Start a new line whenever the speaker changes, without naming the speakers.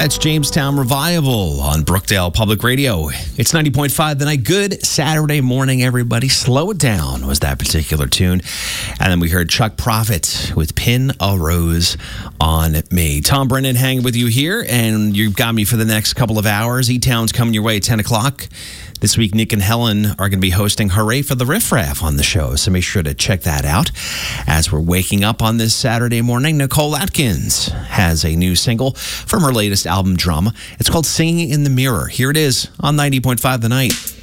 That's Jamestown Revival on Brookdale Public Radio. It's 90.5 The Night. Good Saturday morning, everybody. Slow It Down was that particular tune. And then we heard Chuck Prophet with Pin a Rose on Me. Tom Brennan hanging with you here, and you've got me for the next couple of hours. E-Town's coming your way at 10 o'clock. This week, Nick and Helen are going to be hosting Hooray for the Riff Raff on the show, so make sure to check that out. As we're waking up on this Saturday morning, Nicole Atkins has a new single from her latest album, Drama. It's called Singing in the Mirror. Here it is on 90.5 The Night.